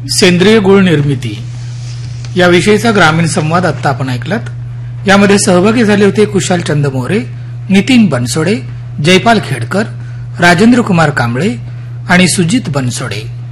सेंद्रिय गुळ निर्मिती याविषयीचा ग्रामीण संवाद आता आपण ऐकलात. यामध्ये सहभागी झाले होते कुशाल चंद मोरे, नितीन बनसोडे, जयपाल खेडकर, राजेंद्र कुमार कांबळे आणि सुजित बनसोडे.